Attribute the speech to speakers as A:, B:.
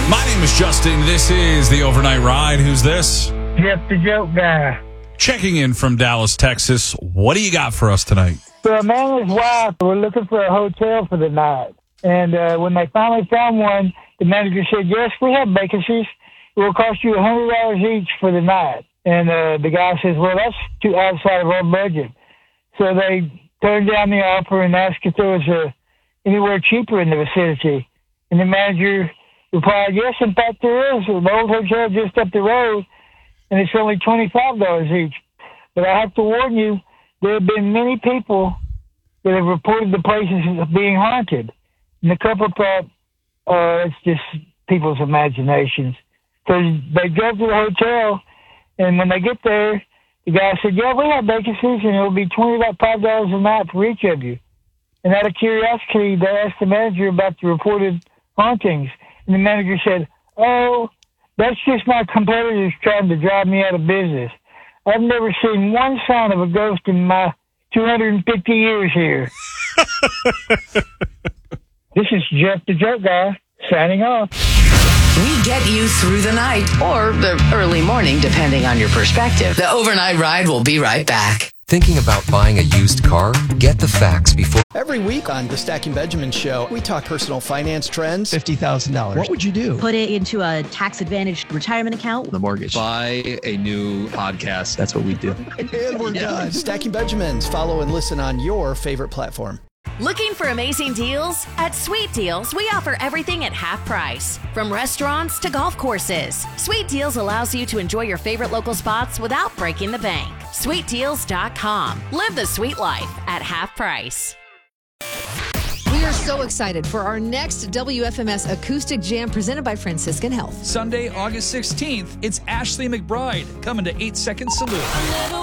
A: My name is Justin. This is the Overnight Ride. Who's this?
B: Jeff the Joke Guy.
A: Checking in from Dallas, Texas. What do you got for us tonight?
B: So a man and his wife were looking for a hotel for the night. And when they finally found one, the manager said, yes, we have vacancies. It will cost you $100 each for the night. And the guy says, well, that's too outside of our budget. So they turned down the offer and asked if there was anywhere cheaper in the vicinity. And the manager replied, yes, in fact, there is. An old hotel just up the road, and it's only $25 each. But I have to warn you, there have been many people that have reported the places as being haunted. And the couple thought, it's just people's imaginations. So they drove to the hotel, and when they get there, the guy said, yeah, we have vacancies, and it'll be $25 a night for each of you. And out of curiosity, they asked the manager about the reported hauntings. And the manager said, oh, that's just my competitors trying to drive me out of business. I've never seen one sign of a ghost in my 250 years here. This is Jeff the Joke Guy, signing off.
C: We get you through the night or the early morning, depending on your perspective. The Overnight Ride will be right back.
D: Thinking about buying a used car? Get the facts before.
E: Every week on the Stacking Benjamin Show, we talk personal finance trends.
F: $50,000. What would you do?
G: Put it into a tax-advantaged retirement account.
F: The mortgage.
H: Buy a new podcast.
F: That's what we do.
E: And we're done. Stacking Benjamins. Follow and listen on your favorite platform.
I: Looking for amazing deals? At Sweet Deals, we offer everything at half price. From restaurants to golf courses, Sweet Deals allows you to enjoy your favorite local spots without breaking the bank. SweetDeals.com. Live the sweet life at half price.
J: We are so excited for our next WFMS Acoustic Jam presented by Franciscan Health.
K: Sunday, August 16th, it's Ashley McBride coming to 8 Second Salute.